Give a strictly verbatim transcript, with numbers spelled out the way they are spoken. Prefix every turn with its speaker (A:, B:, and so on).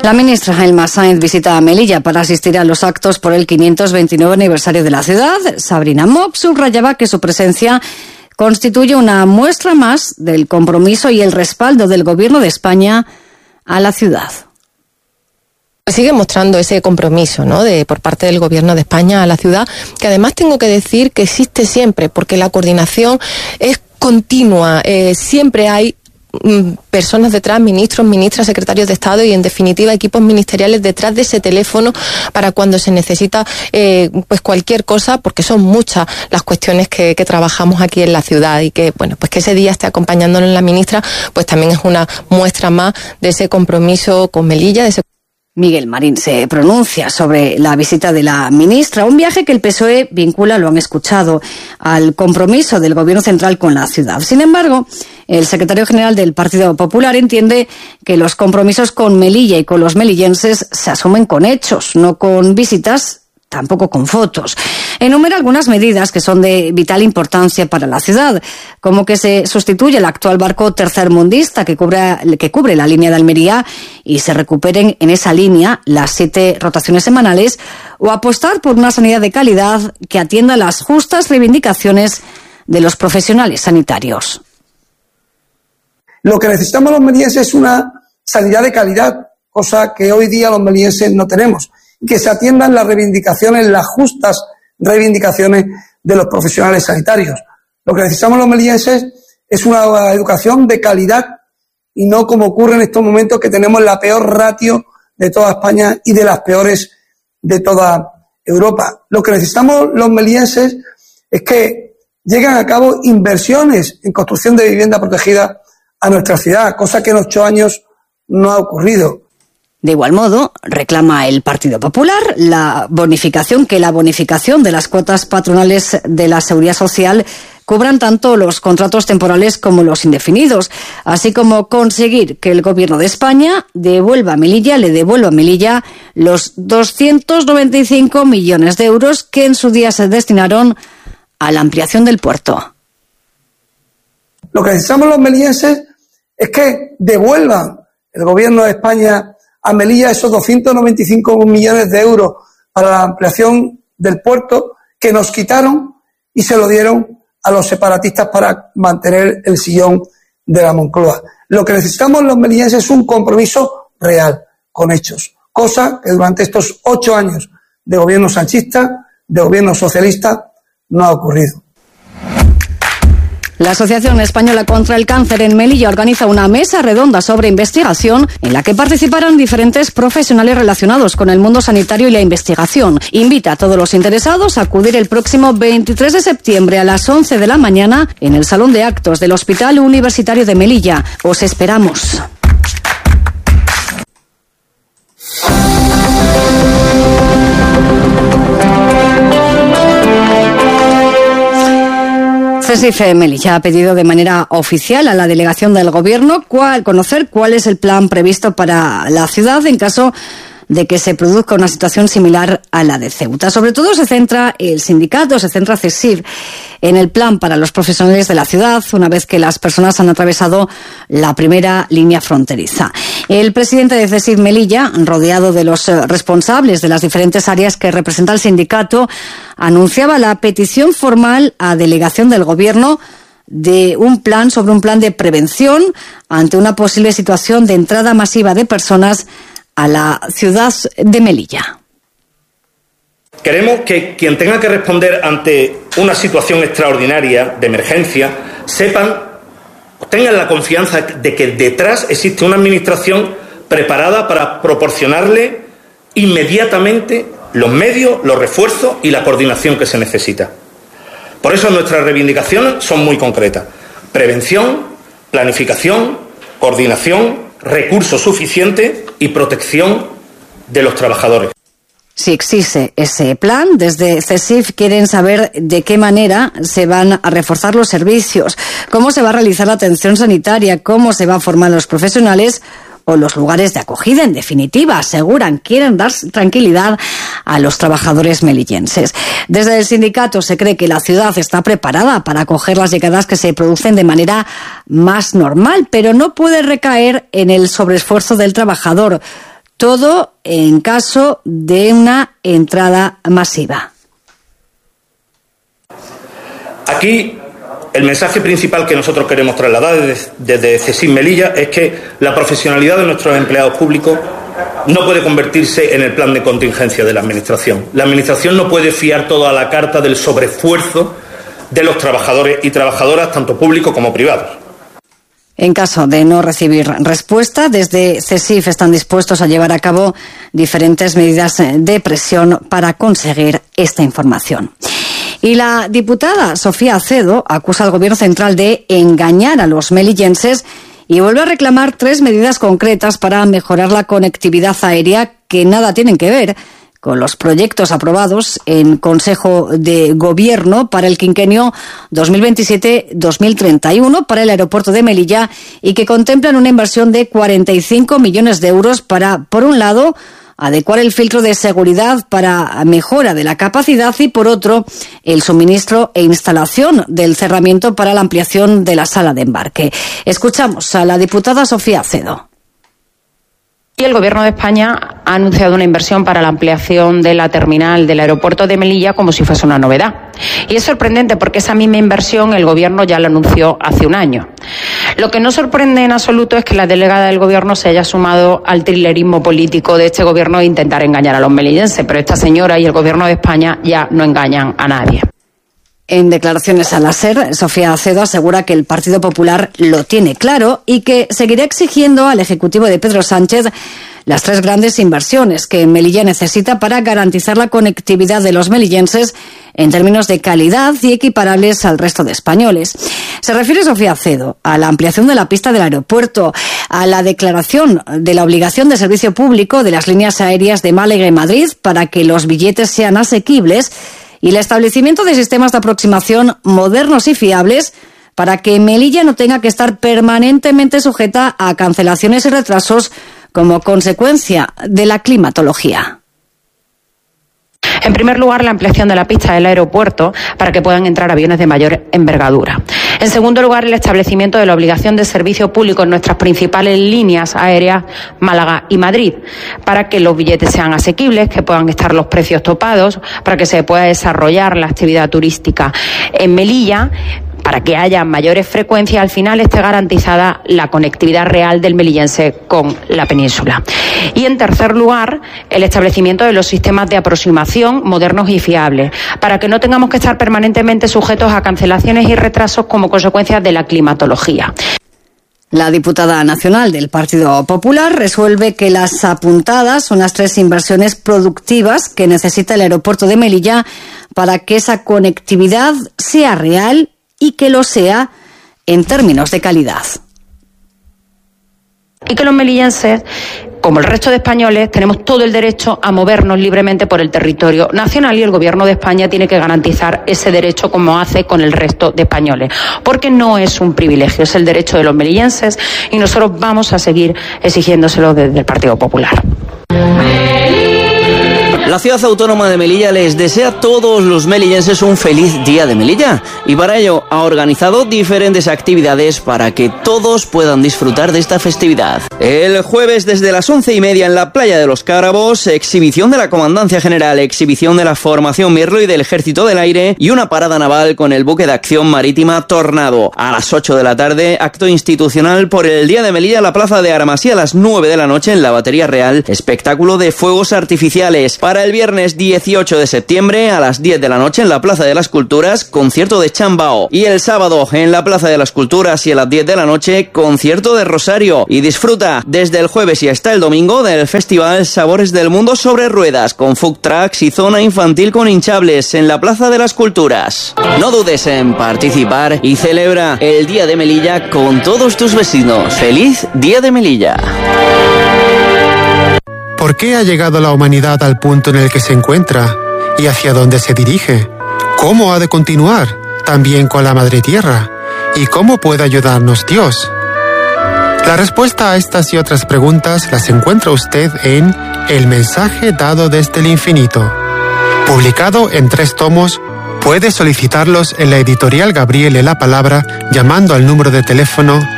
A: La ministra Elma Sáenz visita a Melilla para asistir a los actos por el quinientos veintinueve aniversario de la ciudad. Sabrina Mock subrayaba que su presencia constituye una muestra más del compromiso y el respaldo del Gobierno de España a la ciudad.
B: Sigue mostrando ese compromiso, ¿no?, de por parte del Gobierno de España a la ciudad, que además tengo que decir que existe siempre, porque la coordinación es continua, eh, siempre hay personas detrás, ministros, ministras, secretarios de Estado y en definitiva equipos ministeriales detrás de ese teléfono para cuando se necesita eh, pues cualquier cosa, porque son muchas las cuestiones que, que trabajamos aquí en la ciudad y que bueno pues que ese día esté acompañándonos la ministra pues también es una muestra más de ese compromiso con Melilla, de ese
A: Miguel Marín se pronuncia sobre la visita de la ministra, un viaje que el P S O E vincula, lo han escuchado, al compromiso del Gobierno central con la ciudad. Sin embargo, el secretario general del Partido Popular entiende que los compromisos con Melilla y con los melillenses se asumen con hechos, no con visitas, tampoco con fotos. Enumera algunas medidas que son de vital importancia para la ciudad, como que se sustituya el actual barco tercermundista que cubre, que cubre la línea de Almería y se recuperen en esa línea las siete rotaciones semanales, o apostar por una sanidad de calidad que atienda las justas reivindicaciones de los profesionales sanitarios.
C: Lo que necesitamos los melillenses es una sanidad de calidad, cosa que hoy día los melillenses no tenemos. Que se atiendan las reivindicaciones, las justas reivindicaciones de los profesionales sanitarios. Lo que necesitamos los melillenses es una educación de calidad y no como ocurre en estos momentos que tenemos la peor ratio de toda España y de las peores de toda Europa. Lo que necesitamos los melillenses es que lleguen a cabo inversiones en construcción de vivienda protegida a nuestra ciudad, cosa que en ocho años no ha ocurrido.
A: De igual modo, reclama el Partido Popular la bonificación, que la bonificación de las cuotas patronales de la Seguridad Social cubran tanto los contratos temporales como los indefinidos, así como conseguir que el Gobierno de España devuelva a Melilla, le devuelva a Melilla los doscientos noventa y cinco millones de euros que en su día se destinaron a la ampliación del puerto.
C: Lo que necesitamos los melillenses es que devuelvan el Gobierno de España a Melilla esos doscientos noventa y cinco millones de euros para la ampliación del puerto que nos quitaron y se lo dieron a los separatistas para mantener el sillón de la Moncloa. Lo que necesitamos los melillenses es un compromiso real, con hechos, cosa que durante estos ocho años de gobierno sanchista, de gobierno socialista, no ha ocurrido.
A: La Asociación Española contra el Cáncer en Melilla organiza una mesa redonda sobre investigación en la que participarán diferentes profesionales relacionados con el mundo sanitario y la investigación. Invita a todos los interesados a acudir el próximo veintitrés de septiembre a las once de la mañana en el Salón de Actos del Hospital Universitario de Melilla. Os esperamos. CESIF Melilla ha pedido de manera oficial a la delegación del Gobierno cuál, conocer cuál es el plan previsto para la ciudad en caso de que se produzca una situación similar a la de Ceuta. Sobre todo se centra el sindicato, se centra CESIF en el plan para los profesionales de la ciudad una vez que las personas han atravesado la primera línea fronteriza. El presidente de CESIF Melilla, rodeado de los responsables de las diferentes áreas que representa el sindicato, anunciaba la petición formal a delegación del Gobierno de un plan sobre un plan de prevención ante una posible situación de entrada masiva de personas a la ciudad de Melilla.
D: Queremos que quien tenga que responder ante una situación extraordinaria de emergencia sepan, tengan la confianza de que detrás existe una administración preparada para proporcionarle inmediatamente los medios, los refuerzos y la coordinación que se necesita. Por eso nuestras reivindicaciones son muy concretas: prevención, planificación, coordinación, recursos suficientes y protección de los trabajadores.
A: Si existe ese plan, desde CESIF quieren saber de qué manera se van a reforzar los servicios, cómo se va a realizar la atención sanitaria, cómo se van a formar los profesionales o los lugares de acogida. En definitiva, aseguran, quieren dar tranquilidad a los trabajadores melillenses. Desde el sindicato se cree que la ciudad está preparada para acoger las llegadas que se producen de manera más normal, pero no puede recaer en el sobreesfuerzo del trabajador. Todo en caso de una entrada masiva.
D: Aquí el mensaje principal que nosotros queremos trasladar desde, desde CESIF Melilla es que la profesionalidad de nuestros empleados públicos no puede convertirse en el plan de contingencia de la Administración. La Administración no puede fiar todo a la carta del sobreesfuerzo de los trabajadores y trabajadoras, tanto públicos como privados.
A: En caso de no recibir respuesta, desde CESIF están dispuestos a llevar a cabo diferentes medidas de presión para conseguir esta información. Y la diputada Sofía Acedo acusa al Gobierno central de engañar a los melillenses y vuelve a reclamar tres medidas concretas para mejorar la conectividad aérea que nada tienen que ver con los proyectos aprobados en Consejo de Gobierno para el quinquenio dos mil veintisiete dos mil treinta y uno para el aeropuerto de Melilla y que contemplan una inversión de cuarenta y cinco millones de euros para, por un lado, adecuar el filtro de seguridad para mejora de la capacidad y, por otro, el suministro e instalación del cerramiento para la ampliación de la sala de embarque. Escuchamos a la diputada Sofía Acedo.
E: Y el Gobierno de España ha anunciado una inversión para la ampliación de la terminal del aeropuerto de Melilla como si fuese una novedad. Y es sorprendente porque esa misma inversión el Gobierno ya la anunció hace un año. Lo que no sorprende en absoluto es que la delegada del Gobierno se haya sumado al trilerismo político de este Gobierno e intentar engañar a los melillenses, pero esta señora y el Gobierno de España ya no engañan a nadie.
A: En declaraciones a la SER, Sofía Acedo asegura que el Partido Popular lo tiene claro y que seguirá exigiendo al Ejecutivo de Pedro Sánchez las tres grandes inversiones que Melilla necesita para garantizar la conectividad de los melillenses en términos de calidad y equiparables al resto de españoles. Se refiere Sofía Acedo a la ampliación de la pista del aeropuerto, a la declaración de la obligación de servicio público de las líneas aéreas de Málaga y Madrid para que los billetes sean asequibles y el establecimiento de sistemas de aproximación modernos y fiables para que Melilla no tenga que estar permanentemente sujeta a cancelaciones y retrasos como consecuencia de la climatología.
E: En primer lugar, la ampliación de la pista del aeropuerto para que puedan entrar aviones de mayor envergadura. En segundo lugar, el establecimiento de la obligación de servicio público en nuestras principales líneas aéreas, Málaga y Madrid, para que los billetes sean asequibles, que puedan estar los precios topados, para que se pueda desarrollar la actividad turística en Melilla, para que haya mayores frecuencias, al final esté garantizada la conectividad real del melillense con la península. Y en tercer lugar, el establecimiento de los sistemas de aproximación modernos y fiables, para que no tengamos que estar permanentemente sujetos a cancelaciones y retrasos como consecuencia de la climatología.
A: La diputada nacional del Partido Popular resuelve que las apuntadas son las tres inversiones productivas que necesita el aeropuerto de Melilla para que esa conectividad sea real y que lo sea en términos de calidad.
E: Y que los melillenses, como el resto de españoles, tenemos todo el derecho a movernos libremente por el territorio nacional y el Gobierno de España tiene que garantizar ese derecho como hace con el resto de españoles. Porque no es un privilegio, es el derecho de los melillenses y nosotros vamos a seguir exigiéndoselo desde el Partido Popular.
F: La ciudad autónoma de Melilla les desea a todos los melillenses un feliz día de Melilla y para ello ha organizado diferentes actividades para que todos puedan disfrutar de esta festividad. El jueves desde las once y media en la playa de los Cárabos, exhibición de la Comandancia General, exhibición de la Formación Mirlo y del Ejército del Aire y una parada naval con el buque de acción marítima Tornado. A las ocho de la tarde, acto institucional por el Día de Melilla en la Plaza de Armas y a las nueve de la noche en la Batería Real, espectáculo de fuegos artificiales. Para el viernes dieciocho de septiembre a las diez de la noche en la Plaza de las Culturas, concierto de Chambao. Y el sábado en la Plaza de las Culturas y a las diez de la noche, concierto de Rosario. Y disfruta desde el jueves y hasta el domingo del Festival Sabores del Mundo sobre ruedas, con food trucks y zona infantil con hinchables en la Plaza de las Culturas. No dudes en participar y celebra el Día de Melilla con todos tus vecinos. ¡Feliz Día de Melilla!
G: ¿Por qué ha llegado la humanidad al punto en el que se encuentra? ¿Y hacia dónde se dirige? ¿Cómo ha de continuar? También con la Madre Tierra. ¿Y cómo puede ayudarnos Dios? La respuesta a estas y otras preguntas las encuentra usted en El mensaje dado desde el infinito. Publicado en tres tomos, puede solicitarlos en la editorial Gabriele La Palabra llamando al número de teléfono